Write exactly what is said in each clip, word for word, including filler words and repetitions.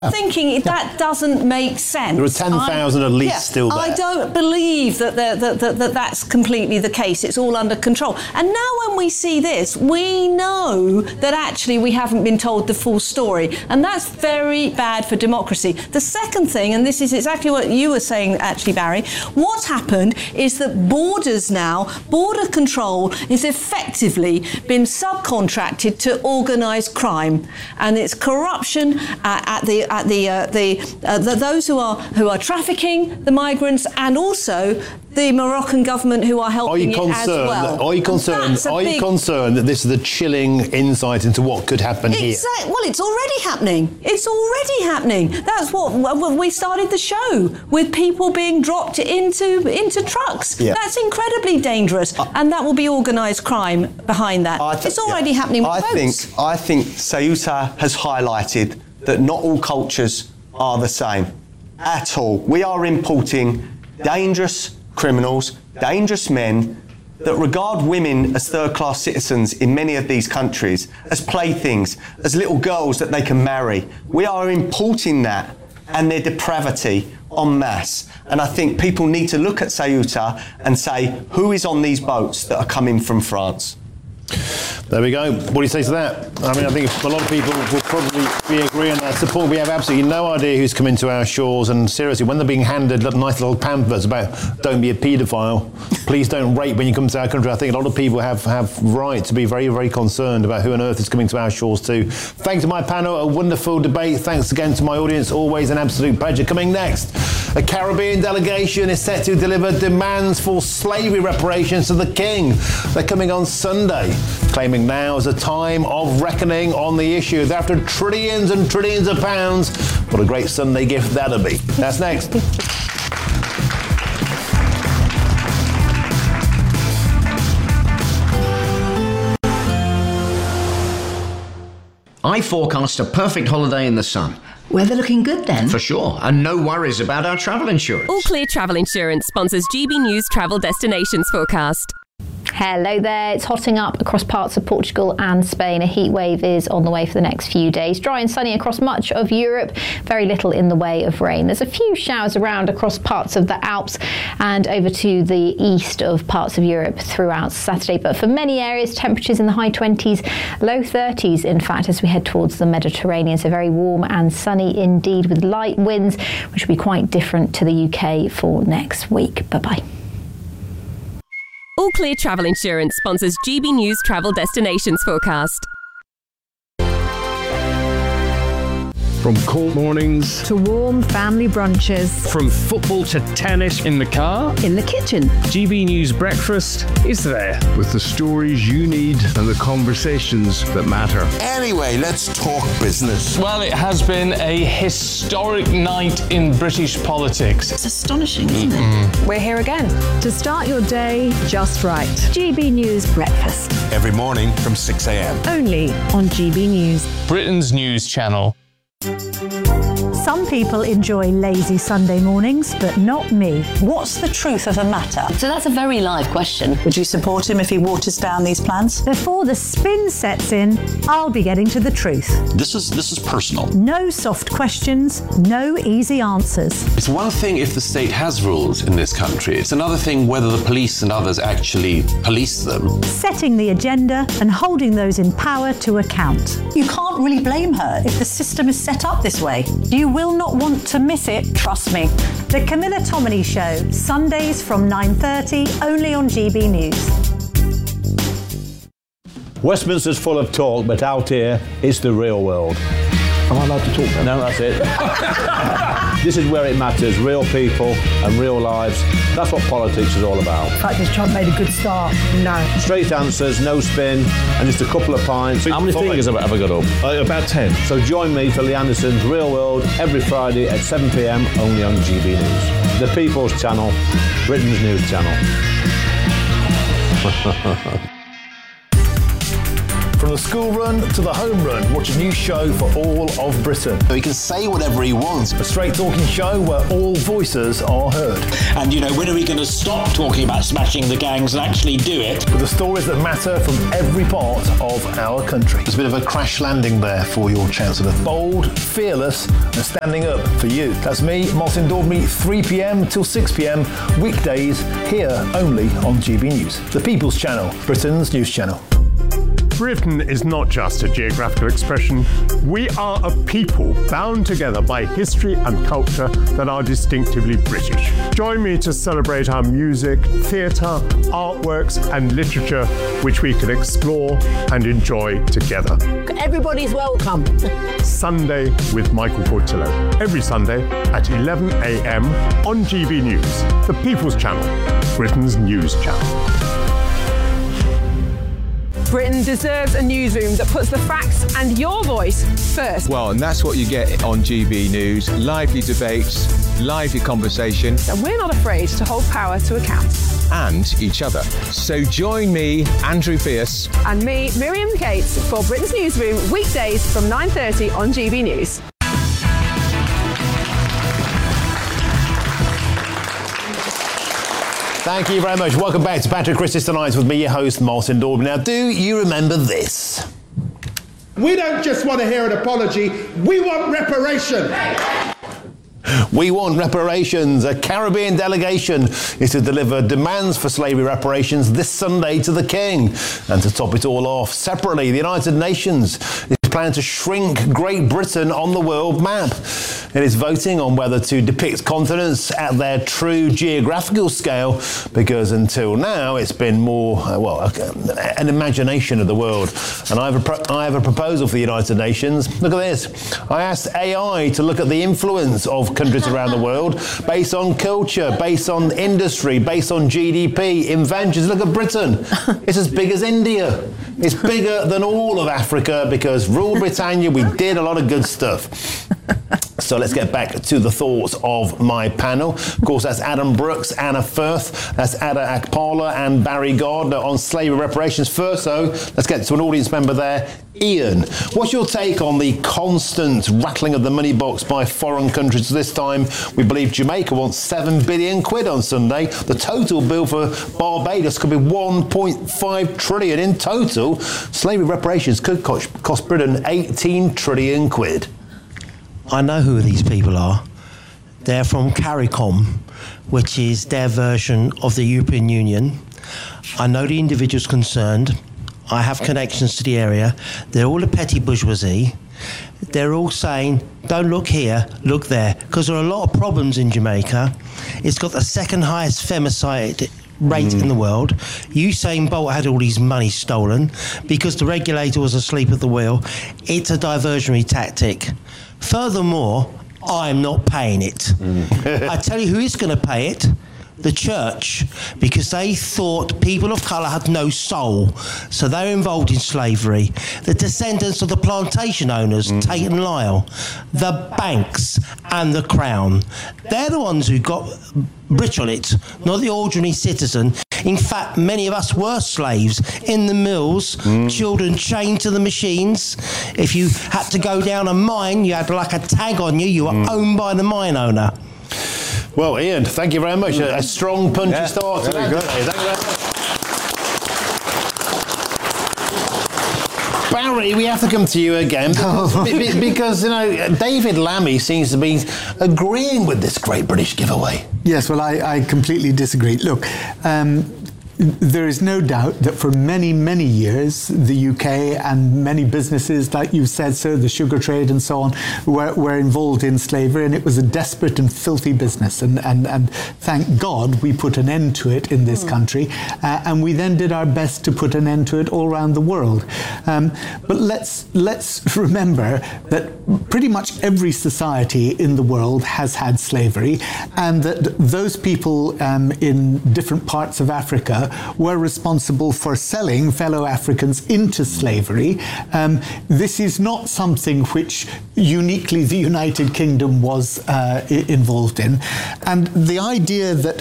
thinking that doesn't make sense. There are ten thousand at least yeah, still there. I don't believe that, that, that, that that's completely the case. It's all under control. And now when we see this, we know that actually we haven't been told the full story. And that's very bad for democracy. The second thing, and this is exactly what you were saying actually, Barry, what's happened is that borders now, border control is effectively been subcontracted to organised crime. And it's corruption at, at the at the uh, the, uh, the those who are who are trafficking the migrants, and also the Moroccan government who are helping are you it as well. That, are you concerned? Are big... you concerned that this is a chilling insight into what could happen exactly. here? Well, it's already happening. It's already happening. That's what well, we started the show with, people being dropped into into trucks. Yeah. That's incredibly dangerous, uh, and that will be organised crime behind that. Th- it's already yeah. happening with I boats. think I think Ceuta has highlighted that not all cultures are the same at all. We are importing dangerous criminals, dangerous men that regard women as third-class citizens in many of these countries, as playthings, as little girls that they can marry. We are importing that and their depravity en masse. And I think people need to look at Ceuta and say, who is on these boats that are coming from France? There we go. What do you say to that? I mean, I think a lot of people will probably be agreeing that support. We have absolutely no idea who's coming to our shores, and seriously, when they're being handed nice little pamphlets about don't be a paedophile, please don't rape when you come to our country, I think a lot of people have, have right to be very, very concerned about who on earth is coming to our shores too. Thanks to my panel, a wonderful debate. Thanks again to my audience, always an absolute pleasure. Coming next, a Caribbean delegation is set to deliver demands for slavery reparations to the King. They're coming on Sunday, claiming now is a time of reckoning on the issue. After trillions and trillions of pounds, what a great Sunday gift that'll be. That's next. I forecast a perfect holiday in the sun. Weather looking good then? For sure, and no worries about our travel insurance. All Clear Travel Insurance sponsors G B News Travel Destinations Forecast. Hello there. It's hotting up across parts of Portugal and Spain. A heat wave is on the way for the next few days. Dry and sunny across much of Europe. Very little in the way of rain. There's a few showers around across parts of the Alps and over to the east of parts of Europe throughout Saturday. But for many areas, temperatures in the high twenties, low thirties, in fact, as we head towards the Mediterranean. So very warm and sunny indeed, with light winds, which will be quite different to the U K for next week. Bye-bye. All Clear Travel Insurance sponsors G B News Travel Destinations Forecast. From cold mornings to warm family brunches, from football to tennis in the car, in the kitchen, G B News Breakfast is there with the stories you need and the conversations that matter. Anyway, let's talk business. Well, it has been a historic night in British politics. It's astonishing, isn't mm-hmm. it? We're here again to start your day just right. G B News Breakfast. Every morning from six a.m. Only on G B News. Britain's news channel. Some people enjoy lazy Sunday mornings, but not me. What's the truth of the matter? So that's a very live question. Would you support him if he waters down these plans? Before the spin sets in, I'll be getting to the truth. This is this is personal. No soft questions, no easy answers. It's one thing if the state has rules in this country. It's another thing whether the police and others actually police them. Setting the agenda and holding those in power to account. You can't really blame her if the system is set up this way. You will not want to miss it, trust me. The Camilla Tominey Show, Sundays from nine thirty, only on G B News. Westminster's full of talk, but out here, it's the real world. Am I allowed to talk now? No, that's it. This is where it matters, real people and real lives. That's what politics is all about. In fact, this Trump made a good start. No. Straight answers, no spin, and just a couple of pints. How many fingers have I ever got up? Uh, about ten. So join me for Lee Anderson's Real World every Friday at seven p.m. only on G B News. The People's Channel, Britain's news channel. From the school run to the home run, watch a new show for all of Britain. He can say whatever he wants. A straight talking show where all voices are heard. And, you know, when are we going to stop talking about smashing the gangs and actually do it? With the stories that matter from every part of our country. There's a bit of a crash landing there for your Chancellor. Bold, fearless and standing up for you. That's me, Martin Daubney, three p.m. till six p.m. weekdays here only on G B News. The People's Channel, Britain's news channel. Britain is not just a geographical expression. We are a people bound together by history and culture that are distinctively British. Join me to celebrate our music, theatre, artworks and literature, which we can explore and enjoy together. Everybody's welcome. Sunday with Michael Portillo. Every Sunday at eleven a.m. on G B News, the People's Channel, Britain's news channel. Britain deserves a newsroom that puts the facts and your voice first. Well, and that's what you get on G B News. Lively debates, lively conversation. And we're not afraid to hold power to account. And each other. So join me, Andrew Pierce. And me, Miriam Cates, for Britain's Newsroom, weekdays from nine thirty on G B News. Thank you very much. Welcome back to Patrick Christmas Tonight with me, your host, Martin Daubney. Now, do you remember this? We don't just want to hear an apology, we want reparation. We want reparations. A Caribbean delegation is to deliver demands for slavery reparations this Sunday to the King. And to top it all off, separately, the United Nations is planning to shrink Great Britain on the world map. It is voting on whether to depict continents at their true geographical scale, because until now it's been more, uh, well, uh, an imagination of the world. And I have, a pro- I have a proposal for the United Nations. Look at this. I asked A I to look at the influence of countries around the world based on culture, based on industry, based on G D P, inventions. Look at Britain. It's as big as India. It's bigger than all of Africa because Rule Britannia, we did a lot of good stuff. So let's get back to the thoughts of my panel. Of course, that's Adam Brooks, Anna Firth, that's Ada Akpala and Barry Gardner on slavery reparations. First, though, let's get to an audience member there. Ian, what's your take on the constant rattling of the money box by foreign countries? This time, we believe Jamaica wants seven billion quid on Sunday. The total bill for Barbados could be one point five trillion in total. Slavery reparations could cost Britain eighteen trillion quid. I know who these people are. They're from CARICOM, which is their version of the European Union. I know the individuals concerned. I have connections to the area. They're all a petty bourgeoisie. They're all saying, don't look here, look there, because there are a lot of problems in Jamaica. It's got the second highest femicide rate mm. in the world. Usain Bolt had all his money stolen because the regulator was asleep at the wheel. It's a diversionary tactic. Furthermore, I'm not paying it. Mm. I tell you who is going to pay it. The church, because they thought people of colour had no soul, so they were involved in slavery. The descendants of the plantation owners, mm. Tate and Lyle, the banks and the Crown, they're the ones who got rich on it, not the ordinary citizen. In fact, many of us were slaves in the mills, mm. children chained to the machines. If you had to go down a mine, you had like a tag on you, you were mm. owned by the mine owner. Well, Ian, thank you very much. A, a strong, punchy yeah, start to that today. Thank you very much. Barry, we have to come to you again because, because, you know, David Lammy seems to be agreeing with this Great British giveaway. Yes, well, I, I completely disagree. Look, um, there is no doubt that for many, many years, the U K and many businesses, like you said, sir, the sugar trade and so on, were, were involved in slavery, and it was a desperate and filthy business. And, and, and thank God we put an end to it in this mm. country. Uh, and we then did our best to put an end to it all around the world. Um, but let's, let's remember that pretty much every society in the world has had slavery, and that those people um, in different parts of Africa were responsible for selling fellow Africans into slavery. Um, this is not something which uniquely the United Kingdom was uh, involved in. And the idea that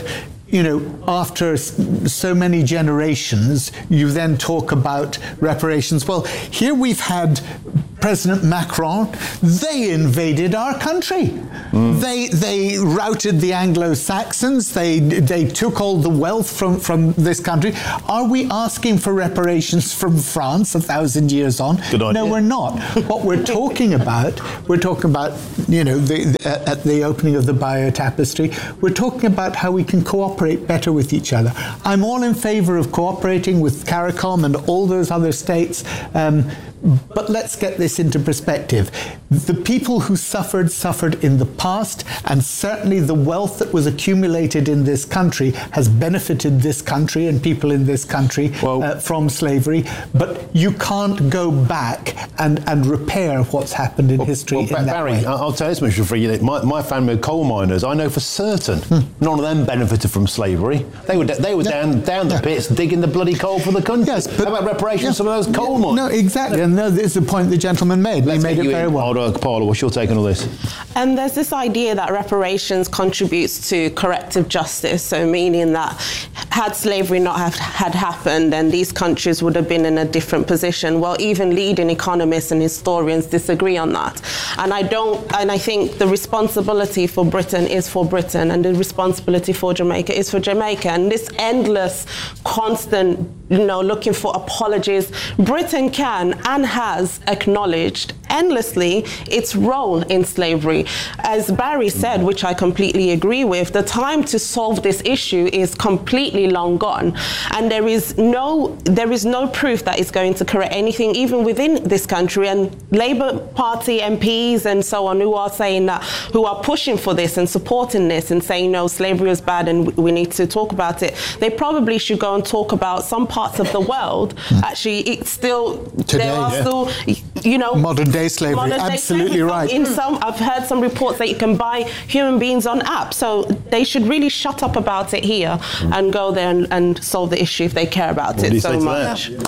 you know, after so many generations, you then talk about reparations. Well, here we've had President Macron. They invaded our country. Mm. They they routed the Anglo-Saxons. They they took all the wealth from, from this country. Are we asking for reparations from France a thousand years on? Good idea. No, we're not. What we're talking about, we're talking about, you know, the, the, at the opening of the Bayeux Tapestry, we're talking about how we can cooperate better with each other. I'm all in favour of cooperating with CARICOM and all those other states. Um, But let's get this into perspective. The people who suffered, suffered in the past, and certainly the wealth that was accumulated in this country has benefited this country and people in this country well, uh, from slavery. But you can't go back and, and repair what's happened in well, history well, in that Barry, way. I'll tell you this much for you. My, my family of coal miners, I know for certain, hmm. none of them benefited from slavery. They were they were no, down down the no. pits digging the bloody coal for the country. Yes, but, how about reparations yeah, for those coal yeah, miners? No, exactly. No, this is the point the gentleman made. Let's he made it very in. well. Hold on, Paula, what's your take on all this? Um, there's this idea that reparations contributes to corrective justice, so meaning that had slavery not have, had happened, then these countries would have been in a different position. Well, even leading economists and historians disagree on that. And I don't, and I think the responsibility for Britain is for Britain, and the responsibility for Jamaica is for Jamaica. And this endless, constant, you know, looking for apologies, Britain can and has acknowledged endlessly its role in slavery. As Barry said, which I completely agree with, the time to solve this issue is completely long gone, and there is no there is no proof that it's going to correct anything, even within this country. And Labour Party M Ps and so on who are saying that, who are pushing for this and supporting this and saying no, slavery is bad and we need to talk about it, they probably should go and talk about some parts of the world. Actually, it's still Today, there are yeah. still, you know, modern day slavery. Modern day Absolutely slavery. right. In some, I've heard some reports that you can buy human beings on apps. So they should really shut up about it here mm. and go there and, and solve the issue if they care about what it do you so say much. To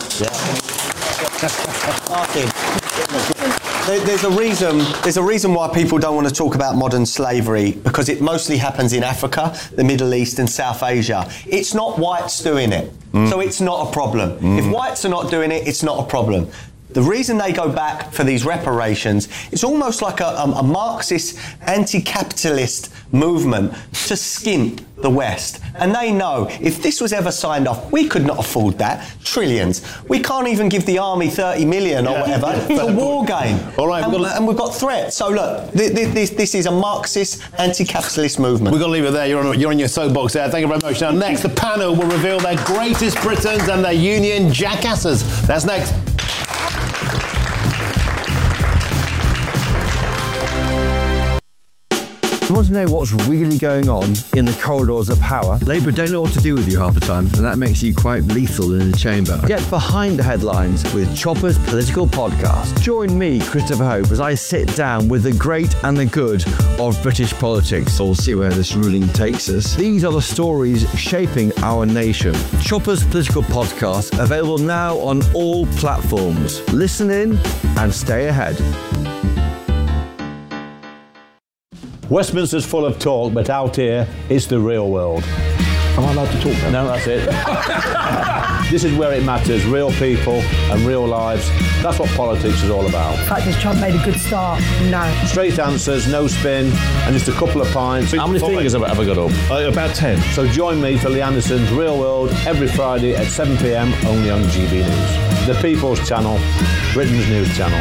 that? Martin, there's a reason. There's a reason why people don't want to talk about modern slavery, because it mostly happens in Africa, the Middle East, and South Asia. It's not whites doing it, mm. so it's not a problem. Mm. If whites are not doing it, it's not a problem. The reason they go back for these reparations, it's almost like a, a, a Marxist, anti-capitalist movement to skimp the West. And they know if this was ever signed off, we could not afford that. Trillions. We can't even give the army thirty million or yeah. whatever. It's a war game. All right, and, we've got and we've got threats. So look, th- th- this, this is a Marxist, anti-capitalist movement. We're going to leave it there. You're on, you're on your soapbox there. Thank you very much. Now, next, the panel will reveal their greatest Britons and their union jackasses. That's next. You want to know what's really going on in the corridors of power? Labour don't know what to do with you half the time, and that makes you quite lethal in the chamber. Get behind the headlines with Chopper's Political Podcast. Join me, Christopher Hope, as I sit down with the great and the good of British politics. We'll see where this ruling takes us. These are the stories shaping our nation. Chopper's Political Podcast, available now on all platforms. Listen in and stay ahead. Westminster's full of talk, but out here, it's the real world. Am I allowed to talk now? No, that's it. This is where it matters, real people and real lives. That's what politics is all about. In fact, has Trump made a good start? No. Straight answers, no spin, and just a couple of pints. How many Five. fingers have I ever got up? Uh, about ten. So join me for Lee Anderson's Real World every Friday at seven p.m. only on G B News. The People's Channel, Britain's news channel.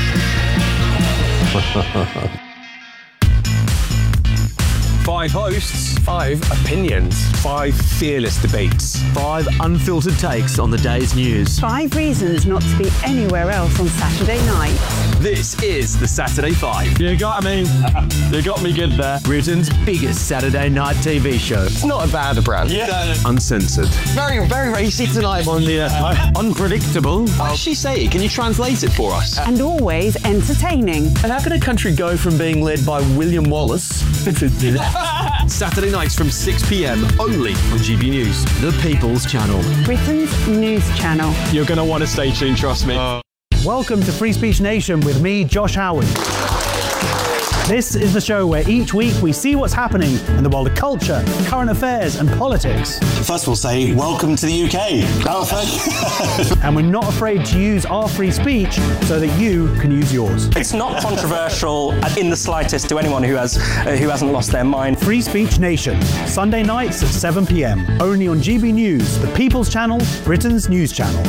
Five hosts, five opinions, five fearless debates, five unfiltered takes on the day's news. Five reasons not to be anywhere else on Saturday night. This is the Saturday Five. You got me. You got me good there. Britain's biggest Saturday night T V show. It's not a bad brand. Yeah. Uncensored. Very, very racy tonight on the uh, unpredictable. What did she say? Can you translate it for us? And always entertaining. And how can a country go from being led by William Wallace Saturday nights from six p.m. only on G B News, the People's Channel. Britain's news channel. You're going to want to stay tuned, trust me. Uh. Welcome to Free Speech Nation with me, Josh Howard. This is the show where each week we see what's happening in the world of culture, current affairs and politics. First we'll say, welcome to the U K. Oh, thank you. And we're not afraid to use our free speech so that you can use yours. It's not controversial in the slightest to anyone who has uh, who hasn't lost their mind. Free Speech Nation, Sunday nights at seven p m, only on G B News, the People's Channel, Britain's news channel.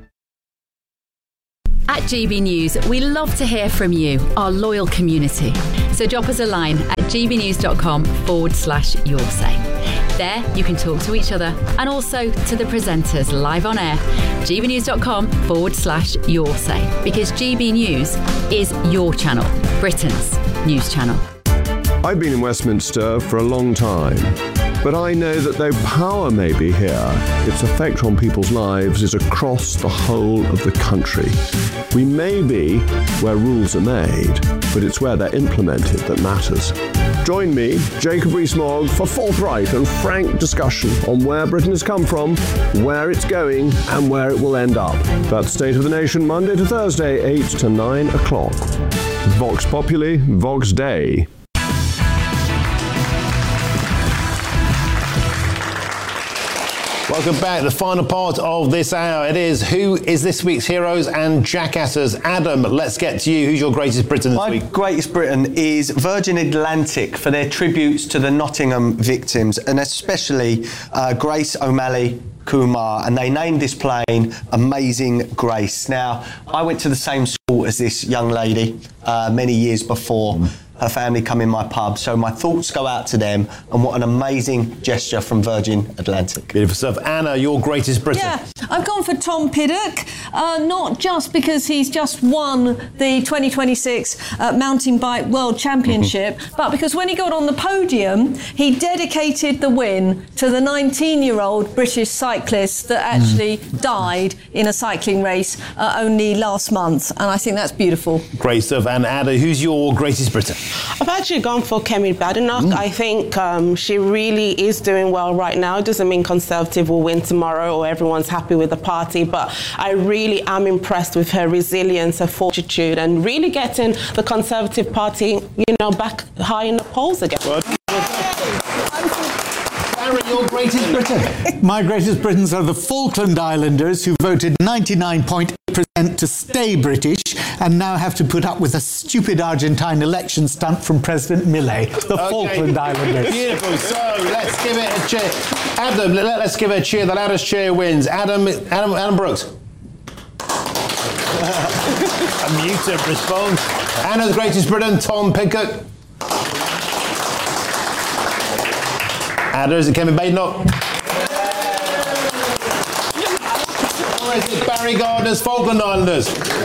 At G B News, we love to hear from you, our loyal community. So drop us a line at gbnews.com forward slash your say. There, you can talk to each other and also to the presenters live on air. gbnews.com forward slash your say. Because G B News is your channel, Britain's news channel. I've been in Westminster for a long time, but I know that though power may be here, its effect on people's lives is across the whole of the country. We may be where rules are made, but it's where they're implemented that matters. Join me, Jacob Rees-Mogg, for forthright and frank discussion on where Britain has come from, where it's going, and where it will end up. That's State of the Nation, Monday to Thursday, eight to nine o'clock. Vox Populi, Vox Dei. Welcome back. The final part of this hour. It is Who is this week's heroes and jackasses? Adam, let's get to you. Who's your greatest Britain this My week? My greatest Britain is Virgin Atlantic for their tributes to the Nottingham victims, and especially uh, Grace O'Malley Kumar, and they named this plane Amazing Grace. Now, I went to the same school as this young lady uh, many years before. Mm. Her family come in my pub, so my thoughts go out to them, and what an amazing gesture from Virgin Atlantic. Beautiful stuff. Anna, your greatest Britain. Yeah, I've gone for Tom Piddock, uh, not just because he's just won the twenty twenty-six uh, Mountain Bike World Championship, but because when he got on the podium, he dedicated the win to the nineteen-year-old British cyclist that actually mm. died in a cycling race uh, only last month, and I think that's beautiful. Great stuff. And Ada, who's your greatest Britain? I've actually gone for Kemi Badenoch. Mm. I think um, she really is doing well right now. It doesn't mean Conservative will win tomorrow or everyone's happy with the party, but I really am impressed with her resilience, her fortitude, and really getting the Conservative Party, you know, back high in the polls again. Well, your greatest Britain? My greatest Britons are the Falkland Islanders, who voted ninety-nine point eight percent to stay British and now have to put up with a stupid Argentine election stunt from President Milei. The okay. Falkland Islanders. Beautiful. So let's give it a cheer. Adam, let, let's give it a cheer. The loudest cheer wins. Adam, Adam, Adam Brooks. A muted response. Anna's greatest Britain, Tom Piddock. Ada, is it Kemi Badenoch? Or is it Barry Gardner's Falkland Islanders?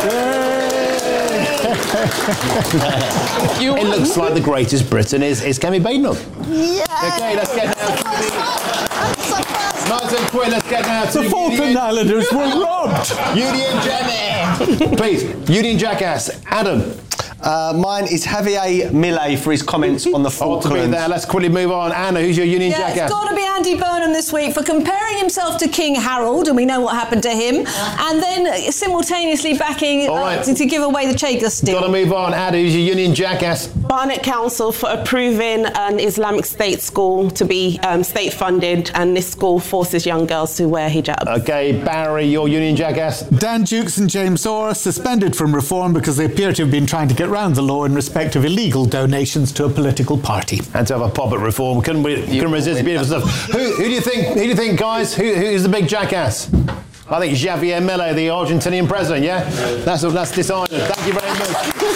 It looks like the greatest Britain is, is Kemi Badenoch. Yeah. Okay, let's get now to the... Nice and quick, let's get now to the Falkland Union... Islanders were robbed! Union Jackass! Please, Union Jackass. Adam. Uh, mine is Javier Milei for his comments on the Falklands. Oh, to be there. Let's quickly move on. Anna, who's your Union yeah, Jackass? It's got to be Andy Burnham this week for comparing himself to King Harold, and we know what happened to him, and then simultaneously backing uh, right. to, to give away the Chagos deal. Got to move on. Anna, who's your Union Jackass? Barnet Council for approving an Islamic State school to be um, state-funded, and this school forces young girls to wear hijab. OK, Barry, your Union Jackass? Dan Dukes and James Orr suspended from reform because they appear to have been trying to get round the law in respect of illegal donations to a political party. And to have a pop at reform. Couldn't, we, couldn't resist beautiful stuff. Who, who do you think, who do you think, guys? Who, who's the big jackass? I think Javier Milei, the Argentinian president, yeah? That's, that's decided. Thank you very much.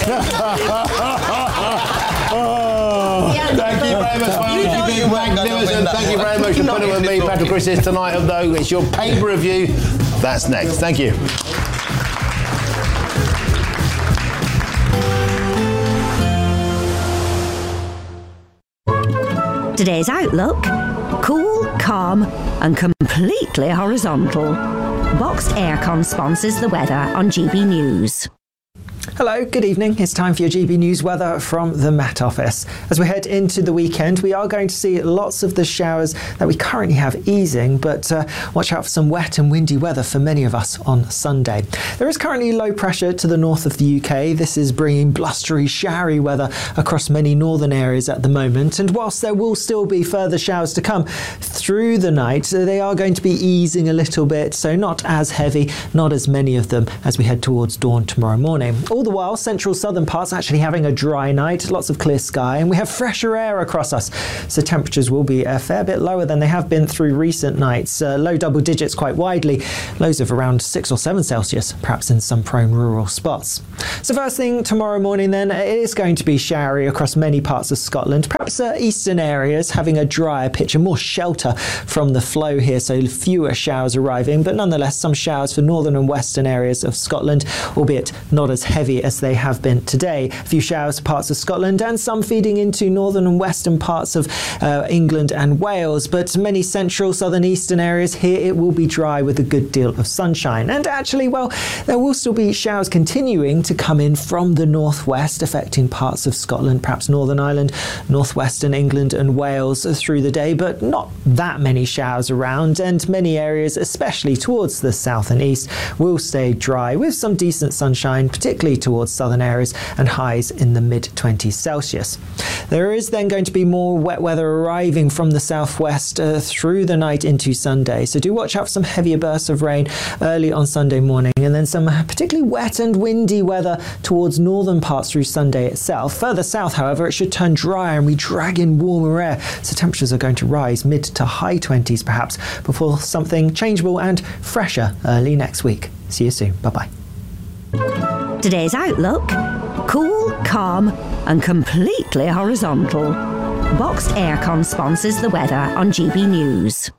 oh, thank you very much. Well, you've been magnificent. Thank you very much for putting with me, Patrick Christys, tonight, though. It's your pay-per-view. That's next. Thank you. Today's outlook: cool, calm and completely horizontal. Boxed Aircon sponsors the weather on G B News. Hello, good evening. It's time for your G B News weather from the Met Office. As we head into the weekend, we are going to see lots of the showers that we currently have easing, but uh, watch out for some wet and windy weather for many of us on Sunday. There is currently low pressure to the north of the U K. This is bringing blustery, showery weather across many northern areas at the moment. And whilst there will still be further showers to come through the night, they are going to be easing a little bit, so not as heavy, not as many of them as we head towards dawn tomorrow morning. All the while, central southern parts actually having a dry night, lots of clear sky, and we have fresher air across us. So temperatures will be a fair bit lower than they have been through recent nights. Uh, low double digits quite widely, lows of around six or seven Celsius, perhaps in some prone rural spots. So first thing tomorrow morning then, it is going to be showery across many parts of Scotland, perhaps uh, eastern areas having a drier pitch and more shelter from the flow here, so fewer showers arriving, but nonetheless some showers for northern and western areas of Scotland, albeit not as heavy as they have been today. A few showers for parts of Scotland and some feeding into northern and western parts of uh, England and Wales, but many central, southern, eastern areas here it will be dry with a good deal of sunshine. And actually, well, there will still be showers continuing to come in from the northwest, affecting parts of Scotland, perhaps Northern Ireland, northwestern England and Wales through the day, but not that many showers around, and many areas, especially towards the south and east, will stay dry with some decent sunshine, particularly towards southern areas, and highs in the mid twenties Celsius. There is then going to be more wet weather arriving from the southwest uh, through the night into Sunday, so do watch out for some heavier bursts of rain early on Sunday morning, and then some particularly wet and windy weather towards northern parts through Sunday itself. Further south, however, it should turn drier and we drag in warmer air, so temperatures are going to rise mid to high twenties perhaps, before something changeable and fresher early next week. See you soon. Bye-bye. Today's outlook: cool, calm and completely horizontal. Boxed Aircon sponsors the weather on G B News.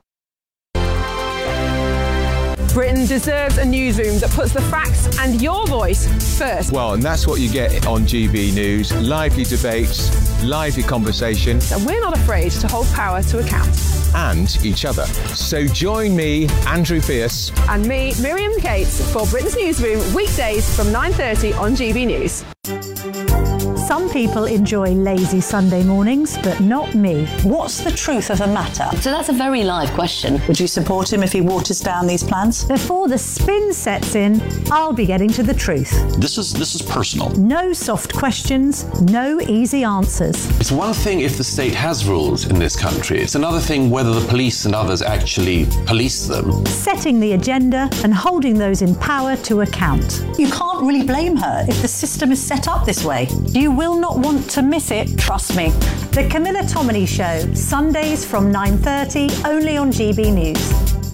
Britain deserves a newsroom that puts the facts and your voice first. Well, and that's what you get on G B News. Lively debates, lively conversation. And we're not afraid to hold power to account. And each other. So join me, Andrew Pierce. And me, Miriam Cates, for Britain's Newsroom, weekdays from nine thirty on G B News. Some people enjoy lazy Sunday mornings, but not me. What's the truth of the matter? So that's a very live question. Would you support him if he waters down these plans? Before the spin sets in, I'll be getting to the truth. This is this is personal. No soft questions, no easy answers. It's one thing if the state has rules in this country. It's another thing whether the police and others actually police them. Setting the agenda and holding those in power to account. You can't really blame her if the system is set up this way. You will not want to miss it, trust me. The Camilla Tominey Show, Sundays from nine thirty, only on G B News.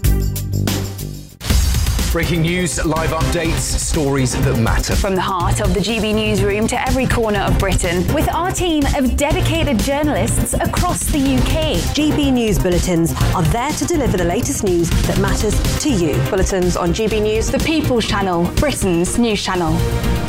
Breaking news, live updates, stories that matter. From the heart of the G B Newsroom to every corner of Britain, with our team of dedicated journalists across the U K. G B News Bulletins are there to deliver the latest news that matters to you. Bulletins on G B News, the People's Channel, Britain's news channel.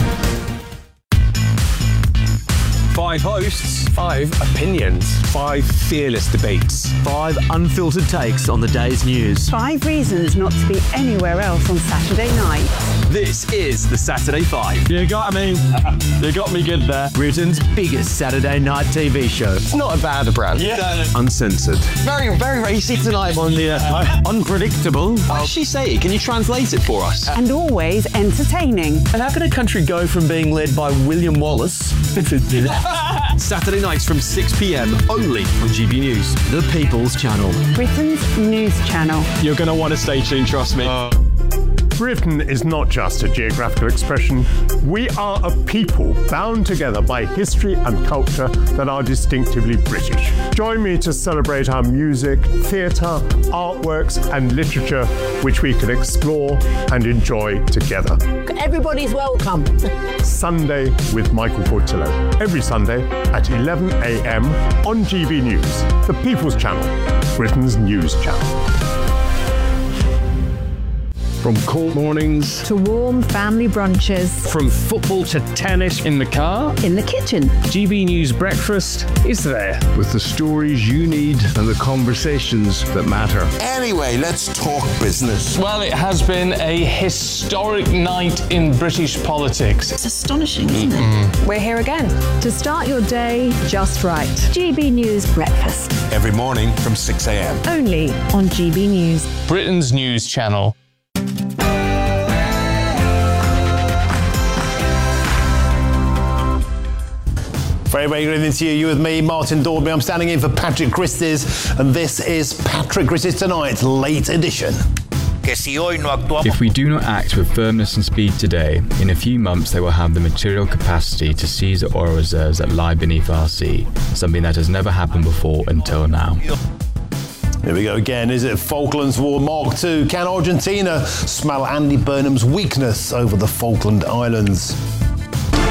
Five hosts, five opinions, five fearless debates, five unfiltered takes on the day's news. Five reasons not to be anywhere else on Saturday night. This is the Saturday Five. You got me. You got me good there. Britain's biggest Saturday night T V show. It's not a bad brand. Yeah. Uncensored. Very, very racy tonight on the uh, unpredictable. What does she say? Can you translate it for us? And always entertaining. And how can a country go from being led by William Wallace Saturday nights from six p.m. only on G B News, the People's Channel. Britain's news channel. You're going to want to stay tuned, trust me. Uh. Britain is not just a geographical expression. We are a people bound together by history and culture that are distinctively British. Join me to celebrate our music, theatre, artworks and literature, which we can explore and enjoy together. Everybody's welcome. Sunday with Michael Portillo. Every Sunday at eleven a.m. on G B News, the People's Channel, Britain's news channel. From cold mornings to warm family brunches. From football to tennis in the car. In the kitchen. G B News Breakfast is there. With the stories you need and the conversations that matter. Anyway, let's talk business. Well, it has been a historic night in British politics. It's astonishing, isn't mm-hmm. it? We're here again. To start your day just right. G B News Breakfast. Every morning from six a.m. Only on G B News. Britain's news channel. Very, very good evening to you. You with me, Martin Daubney. I'm standing in for Patrick Christys, and this is Patrick Christys Tonight, late edition. If we do not act with firmness and speed today, in a few months they will have the material capacity to seize the oil reserves that lie beneath our sea, something that has never happened before until now. Here we go again. Is it Falklands War Mark two? Can Argentina smell Andy Burnham's weakness over the Falkland Islands?